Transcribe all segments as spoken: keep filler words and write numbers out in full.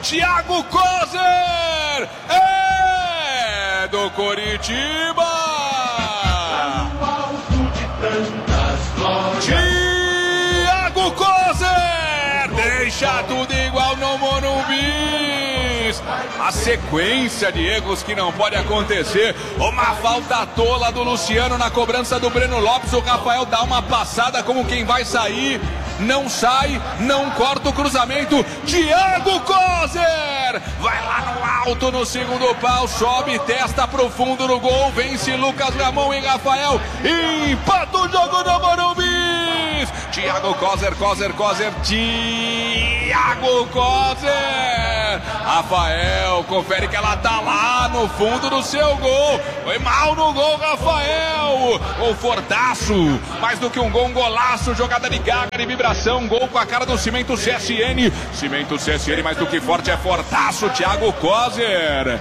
Thiago Kozer é do Coritiba. Thiago Kozer deixa tudo igual no Morumbi. A sequência de erros que não pode acontecer. Uma falta tola do Luciano na cobrança do Breno Lopes. O Rafael dá uma passada como quem vai sair. Não sai, não corta o cruzamento. Thiago Kozer vai lá no alto no segundo pau, sobe, testa pro fundo no gol, vence Lucas Ramon e Rafael, empata o jogo do Morumbi. Thiago Kozer, Kozer, Kozer, Thiago Kozer. Rafael, confere que ela tá lá no fundo do seu gol. Foi mal no gol, Rafael. Gol fortaço, mais do que um gol, um golaço, jogada de garra, de vibração, gol com a cara do Cimento C S N. Cimento C S N, mais do que forte, é fortaço, Thiago Kozer.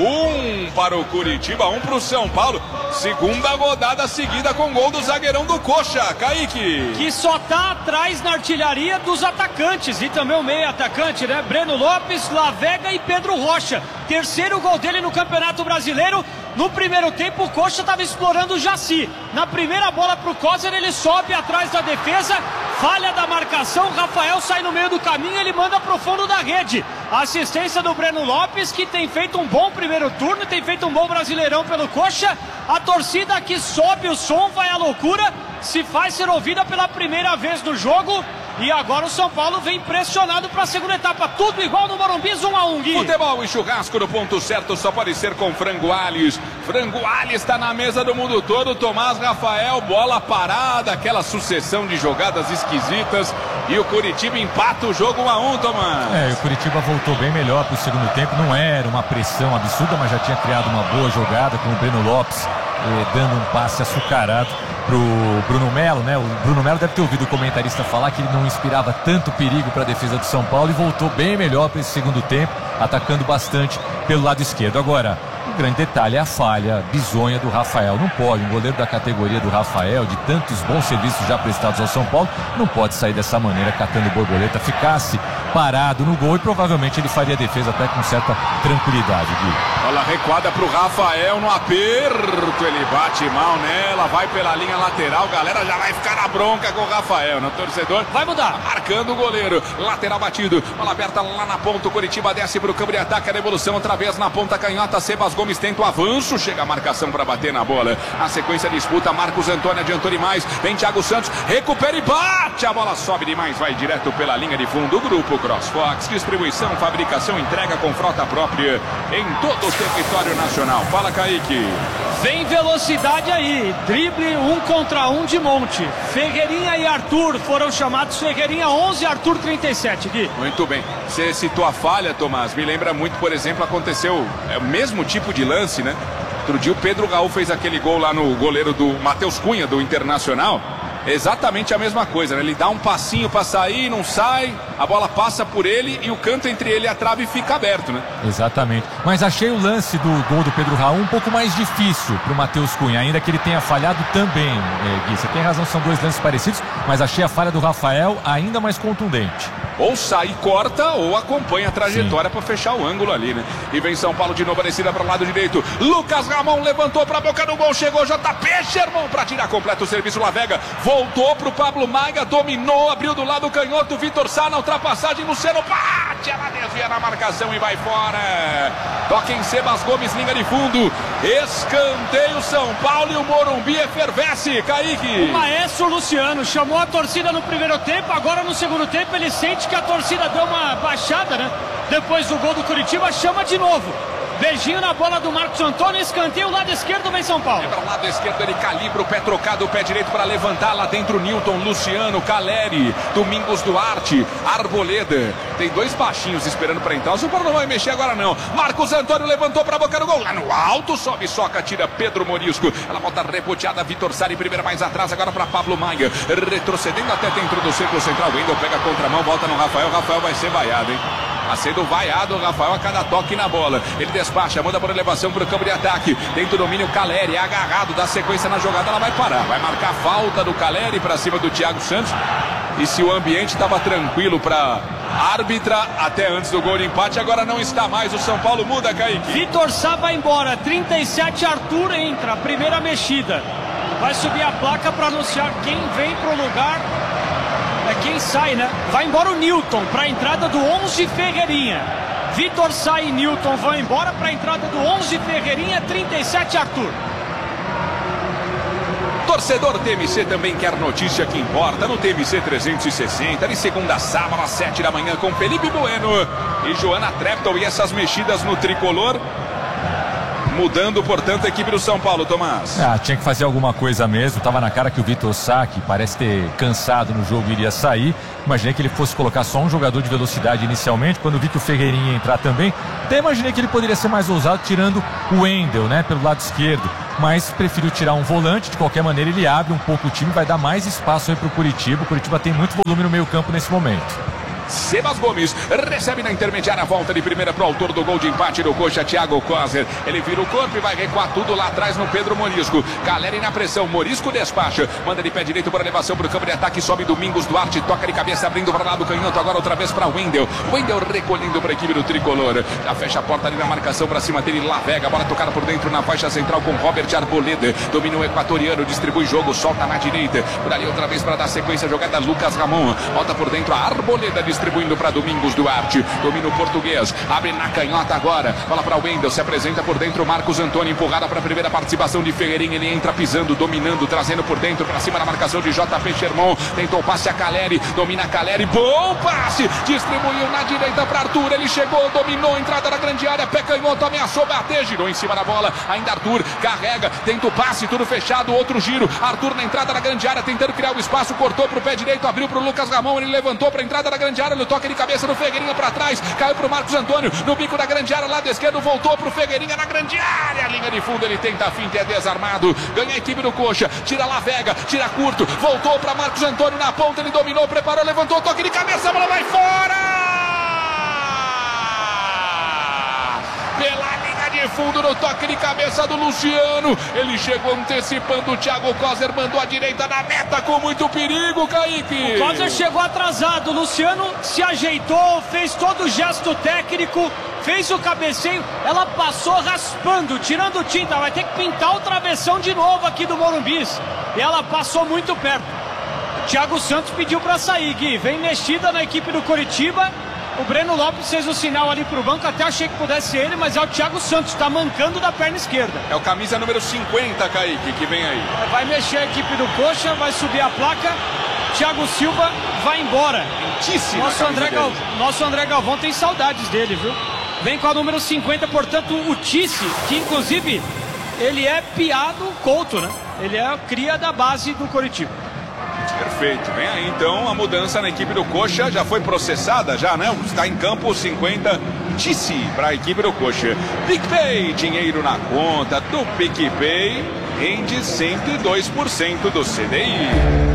Um para o Curitiba, um para o São Paulo. Segunda rodada seguida com gol do zagueirão do Coxa, Kaique. Que só tá atrás na artilharia dos atacantes. E também o meio atacante, né? Breno Lopes, Lavega e Pedro Rocha. Terceiro gol dele no Campeonato Brasileiro. No primeiro tempo o Coxa estava explorando o Jaci. Na primeira bola pro Kozer, ele sobe atrás da defesa. Falha da marcação, Rafael sai no meio do caminho, ele manda pro fundo da rede. Assistência do Breno Lopes, que tem feito um bom primeiro turno, tem feito um bom Brasileirão pelo Coxa. A torcida aqui sobe o som, vai à loucura, se faz ser ouvida pela primeira vez no jogo. E agora o São Paulo vem pressionado para a segunda etapa. Tudo igual no Morumbi, um a um, Gui. Futebol e churrasco no ponto certo só pode ser com Frango Alhes. Frango Alhes está na mesa do mundo todo. Tomás Rafael, bola parada, aquela sucessão de jogadas esquisitas. E o Curitiba empata o jogo um a um, Tomás. É, o Curitiba voltou bem melhor para o segundo tempo. Não era uma pressão absurda, mas já tinha criado uma boa jogada com o Breno Lopes eh, dando um passe açucarado pro Bruno Melo, né? O Bruno Melo deve ter ouvido o comentarista falar que ele não inspirava tanto perigo para a defesa do São Paulo e voltou bem melhor para esse segundo tempo, atacando bastante pelo lado esquerdo. Agora, o grande detalhe é a falha bizonha do Rafael. Não pode, um goleiro da categoria do Rafael, de tantos bons serviços já prestados ao São Paulo, não pode sair dessa maneira, catando borboleta, ficasse parado no gol e provavelmente ele faria a defesa até com certa tranquilidade, Gui. Bola recuada pro Rafael no aperto, ele bate mal nela, vai pela linha lateral, galera já vai ficar na bronca com o Rafael, no torcedor. Vai mudar. Marcando o goleiro, lateral batido, bola aberta lá na ponta, o Curitiba desce pro campo de ataque, a devolução outra vez na ponta canhota, Sebas Gomes tenta o avanço, chega a marcação para bater na bola. A sequência disputa, Marcos Antônio adiantou demais, vem Thiago Santos, recupera e bate, a bola sobe demais, vai direto pela linha de fundo. O grupo CrossFox, distribuição, fabricação, entrega com frota própria em todo o território nacional. Fala, Kaique. Vem velocidade aí, drible um contra um de monte. Ferreirinha e Arthur foram chamados, Ferreirinha onze, Arthur trinta e sete, Gui. Muito bem, você citou a falha, Tomás, me lembra muito, por exemplo, aconteceu é, o mesmo tipo de lance, né? Outro dia o Pedro Raul fez aquele gol lá no goleiro do Matheus Cunha, do Internacional. Exatamente a mesma coisa, né? Ele dá um passinho para sair, não sai, a bola passa por ele e o canto entre ele e a trave fica aberto, né? Exatamente. Mas achei o lance do gol do Pedro Raul um pouco mais difícil para o Matheus Cunha, ainda que ele tenha falhado também, é, Gui. Você tem razão, são dois lances parecidos, mas achei a falha do Rafael ainda mais contundente. Ou sai e corta, ou acompanha a trajetória para fechar o ângulo ali, né? E vem São Paulo de novo, a descida para o lado direito. Lucas Ramon levantou para a boca do gol, chegou J P Sherman para tirar completo o serviço. Lavega voltou para o Pablo Maiga, dominou, abriu do lado canhoto. Vitor Sá na ultrapassagem, Luciano bate, ela desvia na marcação e vai fora. Toca em Sebas Gomes, linha de fundo. Escanteio São Paulo e o Morumbi efervesce, Kaique. O maestro Luciano chamou a torcida no primeiro tempo, agora no segundo tempo ele sente que a torcida deu uma baixada, né? Depois do gol do Curitiba, chama de novo. Beijinho na bola do Marcos Antônio, escanteio, lado esquerdo, vem São Paulo. É para o lado esquerdo, ele calibra o pé trocado, o pé direito para levantar lá dentro. Newton, Luciano, Caleri, Domingos Duarte, Arboleda. Tem dois baixinhos esperando para entrar. O São Paulo não vai mexer agora não. Marcos Antônio levantou para a boca do gol. Lá no alto, sobe, soca, tira Pedro Morisco. Ela volta reboteada, Vitor Sá em primeira mais atrás, agora para Pablo Maia. Retrocedendo até dentro do círculo central. Wendel pega a contramão, volta no Rafael. Rafael vai ser vaiado, hein? Tá sendo vaiado o Rafael a cada toque na bola. Ele despacha, manda por elevação para o campo de ataque. Dentro do domínio, Caleri, agarrado, dá sequência na jogada, ela vai parar. Vai marcar falta do Caleri para cima do Thiago Santos. E se o ambiente estava tranquilo para árbitra até antes do gol de empate, agora não está mais. O São Paulo muda, Kaique. Vitor Sá vai embora, trinta e sete, Arthur entra, primeira mexida. Vai subir a placa para anunciar quem vem pro lugar. É quem sai, né? Vai embora o Newton para a entrada do onze, Ferreirinha. Vitor Sá e Newton vão embora para a entrada do onze, Ferreirinha, trinta e sete, Arthur. Torcedor T M C também quer notícia que importa no T M C trezentos e sessenta, de segunda a sábado às sete da manhã com Felipe Bueno e Joana Treptow. E essas mexidas no tricolor, mudando, portanto, a equipe do São Paulo, Tomás. Ah, tinha que fazer alguma coisa mesmo. Tava na cara que o Vitor Sá, que parece ter cansado no jogo, iria sair. Imaginei que ele fosse colocar só um jogador de velocidade inicialmente. Quando vi que o Ferreirinha ia entrar também, até imaginei que ele poderia ser mais ousado tirando o Wendel, né, pelo lado esquerdo. Mas preferiu tirar um volante. De qualquer maneira, ele abre um pouco o time, vai dar mais espaço aí pro Curitiba. O Curitiba tem muito volume no meio campo nesse momento. Sebas Gomes recebe na intermediária, a volta de primeira para o autor do gol de empate do Coxa, Thiago Kozer. Ele vira o corpo e vai recuar tudo lá atrás no Pedro Morisco. Caleri na pressão, Morisco despacha, manda de pé direito para elevação para o campo de ataque, sobe Domingos Duarte, toca de cabeça, abrindo para lá do canhoto, agora outra vez para Wendel. Wendel recolhendo para a equipe do tricolor, já fecha a porta ali na marcação para cima dele, Lavega, bola tocada por dentro na faixa central com Robert Arboleda, domina o equatoriano, distribui jogo, solta na direita, por ali outra vez para dar sequência, jogada Lucas Ramon, volta por dentro a Arboleda, distribuindo para Domingos Duarte, domina o português, abre na canhota agora, bola para o Wendel, se apresenta por dentro Marcos Antônio, empurrada para a primeira participação de Ferreirinha, ele entra pisando, dominando, trazendo por dentro, para cima na marcação de J P Sherman, tentou passe a Caleri, domina a Caleri, bom passe, distribuiu na direita para Arthur, ele chegou, dominou, entrada na grande área, pé canhoto, ameaçou bater, girou em cima da bola, ainda Arthur, carrega, tenta o passe, tudo fechado, outro giro, Arthur na entrada na grande área, tentando criar o espaço, cortou para o pé direito, abriu para o Lucas Ramon, ele levantou para a entrada na grande área, ele toca de cabeça no Ferreirinha para trás, caiu para o Marcos Antônio, no bico da grande área, lado esquerdo, voltou para o Ferreirinha na grande área, linha de fundo, ele tenta a finta, é desarmado, ganha a equipe do Coxa, tira Lavega, tira curto, voltou para Marcos Antônio na ponta, ele dominou, preparou, levantou, toque de cabeça, a bola vai fora! Pela linha de fundo, no toque de cabeça do Luciano, ele chegou antecipando, o Thiago Kozer mandou a direita na meta com muito perigo, Kaique. O Kozer chegou atrasado, o Luciano se ajeitou, fez todo o gesto técnico, fez o cabeceio, ela passou raspando, tirando tinta, vai ter que pintar o travessão de novo aqui do Morumbi, e ela passou muito perto. Thiago Santos pediu para sair, Gui, vem mexida na equipe do Curitiba. O Breno Lopes fez o sinal ali pro banco, até achei que pudesse ser ele, mas é o Thiago Santos, tá mancando da perna esquerda. É o camisa número cinquenta, Kaique, que vem aí. Vai mexer a equipe do Coxa, vai subir a placa, Thiago Silva vai embora. Nosso André, Gal... Nosso André Galvão tem saudades dele, viu? Vem com a número cinquenta, portanto, o Tice, que inclusive ele é piado Couto, né? Ele é a cria da base do Coritiba. Perfeito, vem aí então a mudança na equipe do Coxa, já foi processada já, né? Está em campo cinquenta, Tice para a equipe do Coxa. PicPay, dinheiro na conta do PicPay, rende cento e dois por cento do C D I.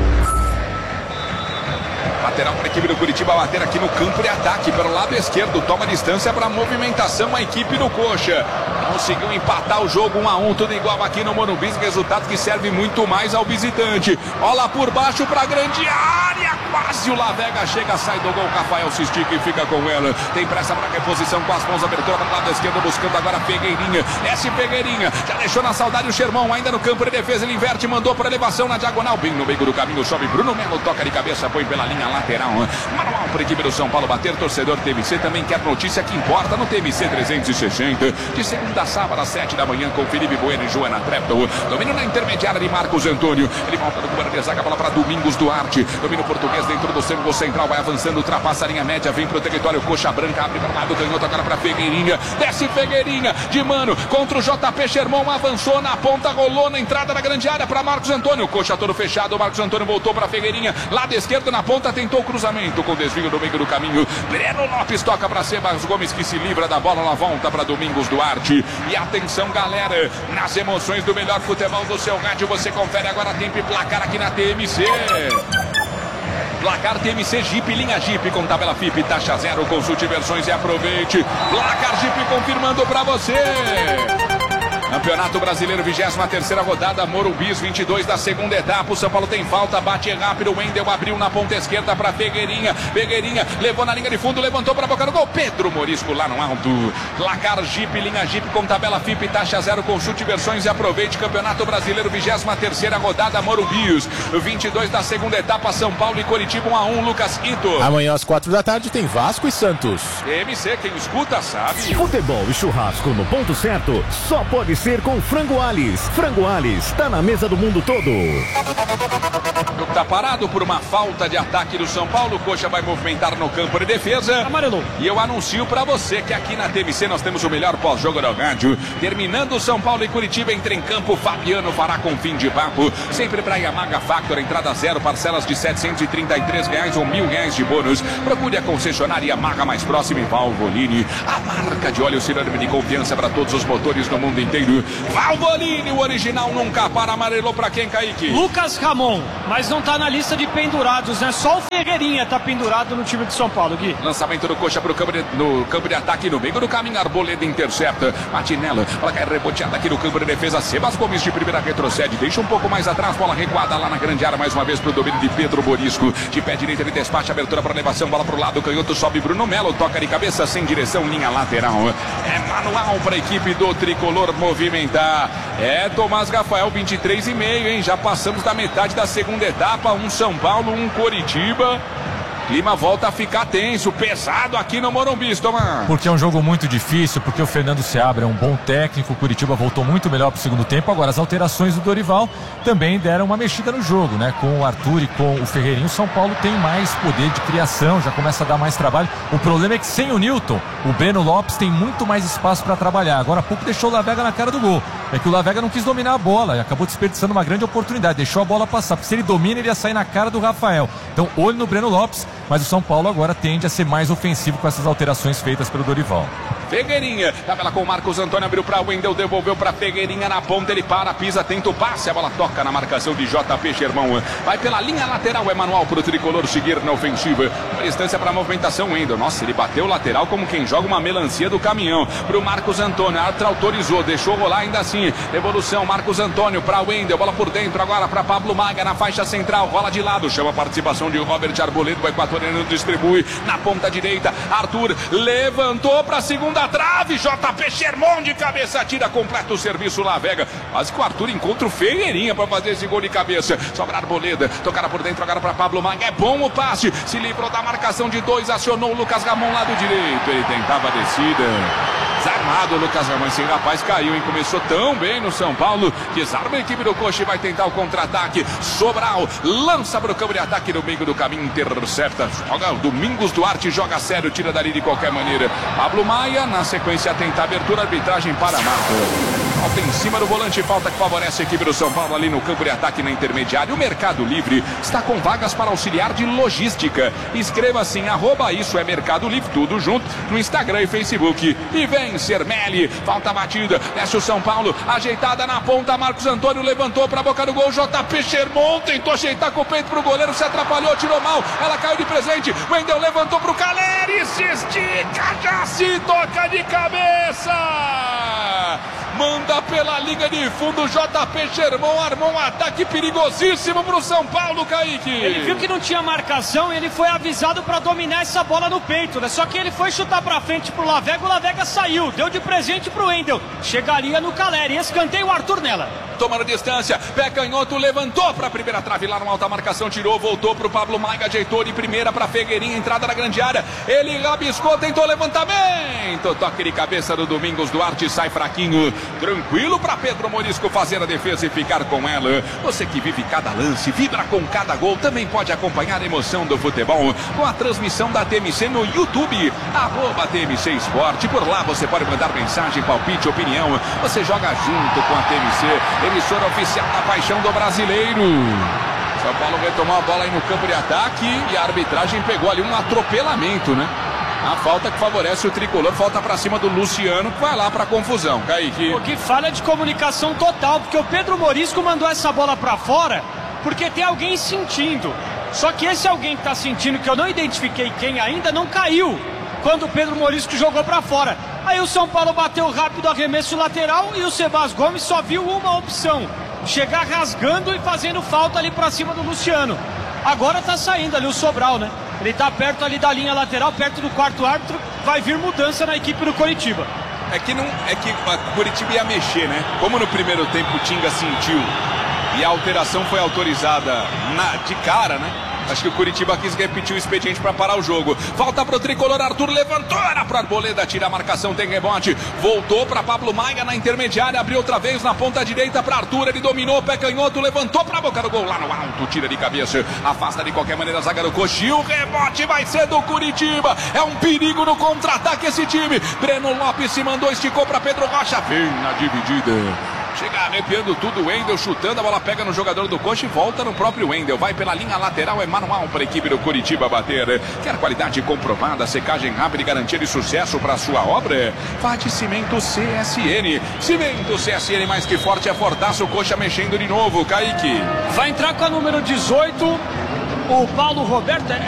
Lateral para a equipe do Curitiba, bater aqui no campo de ataque pelo lado esquerdo, toma distância para a movimentação a equipe do Coxa. Conseguiu empatar o jogo um a um, tudo igual aqui no Morumbi, resultado que serve muito mais ao visitante. Bola por baixo para a grande área, quase o Lavega chega, sai do gol, Rafael se estica e fica com ela. Tem pressa para reposição com as mãos, abertura para o lado esquerdo, buscando agora Pegueirinha. Desce Pegueirinha, já deixou na saudade o Sherman, ainda no campo de defesa, ele inverte, mandou para elevação na diagonal, bem no meio do caminho, sobe Bruno Melo, toca de cabeça, põe pela linha lateral. Manual para a equipe do São Paulo bater, torcedor T M C também quer notícia que importa no T M C trezentos e sessenta, de segunda a sábado às sete da manhã com Felipe Bueno e Joana Treptow. Domínio na intermediária de Marcos Antônio, ele volta do comando de zaga, bola para Domingos Duarte, domínio português dentro do círculo central, vai avançando, ultrapassa a linha média, vem pro território, Coxa Branca, abre para o lado, canhoto agora para Pegueirinha, desce Pegueirinha, de mano, contra o J P Sherman, avançou na ponta, rolou na entrada da grande área para Marcos Antônio, Coxa todo fechado, Marcos Antônio voltou para Pegueirinha, lado esquerdo na ponta, tentou o cruzamento, com desvio no meio do caminho, Breno Lopes toca para Sebas Gomes, que se livra da bola, na volta para Domingos Duarte, e atenção galera, nas emoções do melhor futebol do seu rádio, você confere agora tempo e placar aqui na T M C. Placar T M C Jeep, linha Jeep com tabela F I P, taxa zero, consulte versões e aproveite. Placar Jeep confirmando para você. Campeonato Brasileiro, vigésima terceira rodada, Morumbis, vinte e dois da segunda etapa. O São Paulo tem falta, bate rápido. O Wendel abriu na ponta esquerda para Figueirinha. Figueirinha levou na linha de fundo, levantou para a boca do gol. Pedro Morisco lá no alto. Placar Jeep, linha Jeep com tabela F I P, taxa zero. Consulte versões e aproveite. Campeonato Brasileiro, vigésima terceira rodada, Morumbis, vinte e dois da segunda etapa. São Paulo e Coritiba, um a um. Lucas Ito. Amanhã às quatro da tarde tem Vasco e Santos. M C, quem escuta sabe. Futebol e churrasco no ponto certo só pode ser com Frango Alis. Frango Alis tá na mesa do mundo todo. Tá parado por uma falta de ataque do São Paulo. Coxa vai movimentar no campo de defesa. Amarelo. E eu anuncio pra você que aqui na T M C nós temos o melhor pós-jogo do rádio. Terminando São Paulo e Curitiba, entra em campo Fabiano fará com fim de papo. Sempre pra Yamaha Factor, entrada zero, parcelas de setecentos e trinta e três reais ou mil reais de bônus. Procure a concessionária Yamaha mais próxima em Valvoline. A marca de óleo sinônimo de confiança para todos os motores no mundo inteiro. Valvoline, o original nunca para. Amarelou pra quem, Kaique? Lucas Ramon, mas não tá na lista de pendurados, né? Só o Ferreirinha tá pendurado no time de São Paulo, Gui. Lançamento do Coxa pro campo de, no campo de ataque, no meio do caminho. Arboleda intercepta. Matinella, ela cai reboteada aqui no campo de defesa. Sebas Gomes de primeira retrocede, deixa um pouco mais atrás, bola recuada lá na grande área, mais uma vez pro domínio de Pedro Morisco. De pé direito ele despacha, abertura para elevação, bola pro lado, canhoto sobe Bruno Melo, toca de cabeça sem direção, linha lateral. É manual para a equipe do Tricolor movimentar. É Tomás Rafael, vinte e três e meio, hein? Já passamos da metade da segunda etapa. Um São Paulo, um Coritiba. Clima volta a ficar tenso, pesado aqui no Morumbi, Tomás. Porque é um jogo muito difícil, porque o Fernando Seabra é um bom técnico, o Curitiba voltou muito melhor para o segundo tempo. Agora as alterações do Dorival também deram uma mexida no jogo, né? Com o Arthur e com o Ferreirinho, o São Paulo tem mais poder de criação, já começa a dar mais trabalho. O problema é que sem o Newton, o Breno Lopes tem muito mais espaço para trabalhar. Agora há pouco deixou o Lavega na cara do gol. É que o Lavega não quis dominar a bola e acabou desperdiçando uma grande oportunidade, deixou a bola passar, porque se ele domina ele ia sair na cara do Rafael. Então olho no Breno Lopes, mas o São Paulo agora tende a ser mais ofensivo com essas alterações feitas pelo Dorival. Figueirinha, tabela com o Marcos Antônio, abriu para Wendel, devolveu para Figueirinha na ponta, ele para, pisa, tenta o passe, a bola toca na marcação de J P Germão, vai pela linha lateral, é manual para o Tricolor seguir na ofensiva, uma distância para a movimentação, Wendel, nossa, ele bateu o lateral como quem joga uma melancia do caminhão, para o Marcos Antônio, a Arthur autorizou, deixou rolar ainda assim, devolução, Marcos Antônio para Wendel, bola por dentro agora para Pablo Maga na faixa central, rola de lado, chama a participação de Robert Arboleda, o equatoriano distribui na ponta direita, Arthur levantou para a segunda trave, J P Sherman de cabeça, tira completo o serviço Lavega, quase que o Arthur encontra o Ferreirinha para fazer esse gol de cabeça, sobra Arboleda, tocara por dentro agora para Pablo Maga, é bom o passe, se livrou da marcação de dois, acionou o Lucas Ramon lado direito, ele tentava a descida, desarmado o Lucas Ramon, esse rapaz caiu, hein? Começou tão bem no São Paulo, desarma a equipe do Coxa e vai tentar o contra-ataque, Sobral, lança para o campo de ataque no meio do caminho, intercepta, joga o Domingos Duarte, joga sério, tira dali de qualquer maneira, Pablo Maia, na sequência tenta a abertura, arbitragem para a marca. Falta em cima do volante, falta que favorece a equipe do São Paulo ali no campo de ataque na intermediária. O Mercado Livre está com vagas para auxiliar de logística. Escreva-se em arroba isso é Mercado Livre, tudo junto, no Instagram e Facebook. E vem Sermelli, falta a batida, desce o São Paulo, ajeitada na ponta, Marcos Antônio levantou para a boca do gol, J P Sherman tentou ajeitar com o peito para o goleiro, se atrapalhou, tirou mal, ela caiu de presente, Wendel levantou para o Caleri, se estica, já se toca de cabeça, manda pela linha de fundo, J P Sherman armou um ataque perigosíssimo para o São Paulo, Kaique. Ele viu que não tinha marcação e ele foi avisado para dominar essa bola no peito, né? Só que ele foi chutar para frente pro Lavega, o Lavega saiu, deu de presente pro Wendel, chegaria no Caleri, escanteio o Arthur nela. Tomando distância, pé canhoto, levantou para a primeira trave lá numa alta marcação, tirou, voltou para o Pablo Maga, ajeitou de primeira para Figueirinha, entrada na grande área, ele rabiscou, tentou levantamento, toque de cabeça do Domingos Duarte, sai fraquinho, tranquilo para Pedro Morisco fazer a defesa e ficar com ela. Você que vive cada lance, vibra com cada gol, também pode acompanhar a emoção do futebol com a transmissão da T M C no YouTube, arroba T M C Esporte, por lá você pode mandar mensagem, palpite, opinião, você joga junto com a T M C, emissora oficial da paixão do brasileiro. São Paulo retomou a bola aí no campo de ataque e a arbitragem pegou ali um atropelamento, né? A falta que favorece o Tricolor, falta pra cima do Luciano, que vai lá pra confusão, Kaique. Pô, que falha de comunicação total, porque o Pedro Morisco mandou essa bola pra fora, porque tem alguém sentindo. Só que esse alguém que tá sentindo, que eu não identifiquei quem ainda, não caiu quando o Pedro Morisco jogou pra fora. Aí o São Paulo bateu rápido, arremesso lateral, e o Sebas Gomes só viu uma opção: chegar rasgando e fazendo falta ali pra cima do Luciano. Agora tá saindo ali o Sobral, né? Ele tá perto ali da linha lateral, perto do quarto árbitro. Vai vir mudança na equipe do Coritiba. É que não, é que o Coritiba ia mexer, né? Como no primeiro tempo o Tinga sentiu e a alteração foi autorizada na, de cara, né? Acho que o Coritiba quis repetir o expediente para parar o jogo. Falta pro tricolor, Arthur levantou, era pro Arboleda, tira a marcação, tem rebote. Voltou para Pablo Maia na intermediária, abriu outra vez na ponta direita para Arthur, ele dominou, pé canhoto, levantou para a boca do gol lá no alto, tira de cabeça, afasta de qualquer maneira a zaga do Coxa. O rebote vai ser do Coritiba. É um perigo no contra-ataque esse time. Breno Lopes se mandou, esticou para Pedro Rocha, vem na dividida. Chega arrepiando tudo, o Wendel chutando, a bola pega no jogador do Coxa e volta no próprio Wendel. Vai pela linha lateral, é manual para a equipe do Coritiba bater. Quer qualidade comprovada, secagem rápida e garantia de sucesso para sua obra? Vá de Cimento C S N. Cimento C S N, mais que forte, é fortaço. Coxa mexendo de novo, Kaique. Vai entrar com a número dezoito, o Paulo Roberto.